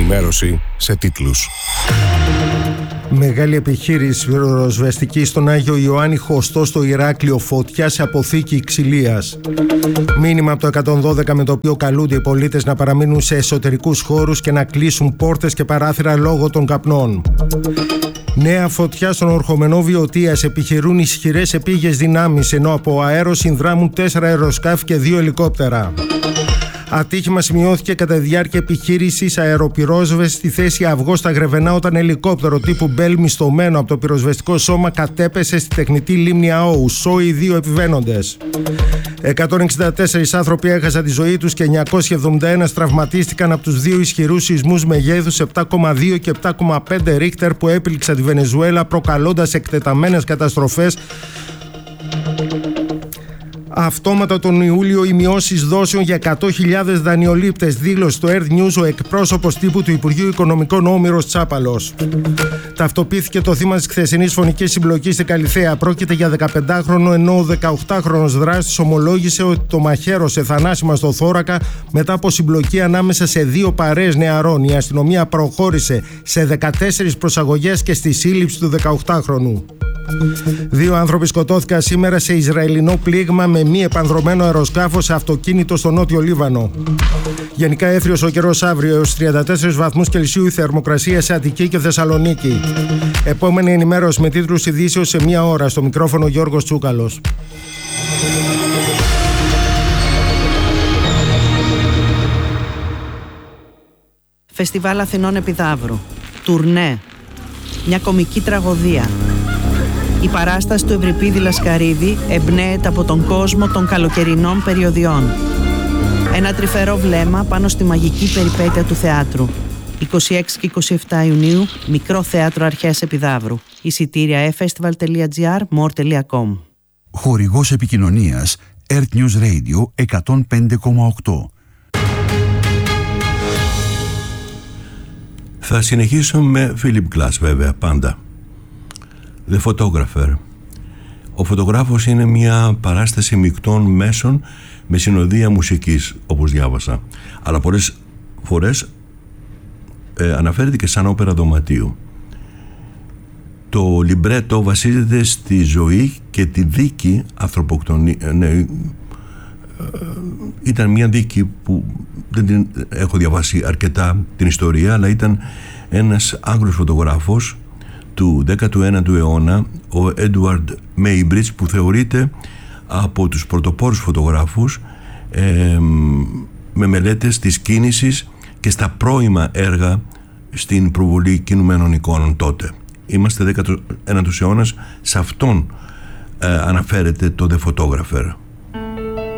Ενημέρωση σε τίτλους. Μεγάλη επιχείρηση πυροσβεστική στον Άγιο Ιωάννη Χωστό στο Ηράκλειο, φωτιά σε αποθήκη ξυλίας. Μήνυμα από το 112 με το οποίο καλούνται οι πολίτες να παραμείνουν σε εσωτερικούς χώρους και να κλείσουν πόρτες και παράθυρα λόγω των καπνών. Νέα φωτιά στον ορχομενό Βιωτίας, επιχειρούν ισχυρές επίγειες δυνάμεις, ενώ από αέρο συνδράμουν 4 αεροσκάφη και 2 ελικόπτερα. Ατύχημα σημειώθηκε κατά τη διάρκεια επιχείρησης αεροπυρόσβεσης στη θέση Αυγό στα Γρεβενά, όταν ελικόπτερο τύπου Μπέλ μισθωμένο από το πυροσβεστικό σώμα κατέπεσε στη τεχνητή λίμνη ΑΟΟΥ. Σώοι 2 επιβαίνοντες. 164 άνθρωποι έχασαν τη ζωή τους και 971 τραυματίστηκαν από τους 2 ισχυρούς σεισμούς μεγέθους 7,2 και 7,5 Ρίχτερ που έπληξαν τη Βενεζουέλα, προκαλώντας εκτεταμένες καταστροφές. Αυτόματα τον Ιούλιο οι μειώσεις δόσεων για 100.000 δανειολήπτες, δήλωσε στο Earth News ο εκπρόσωπος τύπου του Υπουργείου Οικονομικών Όμηρος Τσάπαλος. Ταυτοποιήθηκε το θύμα της χθεσινής φωνικής συμπλοκής στην Καλιθέα. Πρόκειται για 15χρονο, ενώ ο 18χρονος δράστης ομολόγησε ότι το μαχαίρωσε θανάσιμα στο θώρακα μετά από συμπλοκή ανάμεσα σε 2 παρέες νεαρών. Η αστυνομία προχώρησε σε 14 προσαγωγές και στη σύλληψη του 18χρονου. 2 άνθρωποι σκοτώθηκαν σήμερα σε Ισραηλινό πλήγμα με μη επανδρωμένο αεροσκάφος σε αυτοκίνητο στο Νότιο Λίβανο. Γενικά έθριος ο καιρός αύριο, έως 34 βαθμούς Κελσίου η θερμοκρασία σε Αττική και Θεσσαλονίκη. Επόμενη ενημέρωση με τίτλους ειδήσεως σε 1 ώρα. Στο μικρόφωνο Γιώργος Τσούκαλος. Φεστιβάλ Αθηνών Επιδαύρου. Τουρνέ. Μια κομική τραγωδία. Η παράσταση του Ευρυπίδη Λασκαρίδη εμπνέεται από τον κόσμο των καλοκαιρινών περιοδιών. Ένα τρυφερό βλέμμα πάνω στη μαγική περιπέτεια του θεάτρου. 26 και 27 Ιουνίου, Μικρό Θέατρο Αρχαίας Επιδαύρου. Εισιτήρια efestival.gr, more.com. Χορηγός επικοινωνίας Earth News Radio 105,8. Θα συνεχίσω με Philip Glass, βέβαια, πάντα. The Photographer. Ο φωτογράφος είναι μια παράσταση μεικτών μέσων με συνοδεία μουσικής, όπως διάβασα. Αλλά πολλές φορές αναφέρεται και σαν όπερα δωματίου. Το λιμπρέτο βασίζεται στη ζωή και τη δίκη ήταν μια δίκη που δεν την έχω διαβάσει αρκετά την ιστορία, αλλά ήταν ένας Άγγλος φωτογράφος του 19ου αιώνα, ο Edward Maybridge, που θεωρείται από τους πρωτοπόρους φωτογράφους με μελέτες της κίνησης και στα πρώιμα έργα στην προβολή κινουμένων εικόνων τότε. Είμαστε 19ος αιώνας, σε αυτόν αναφέρεται το The Photographer.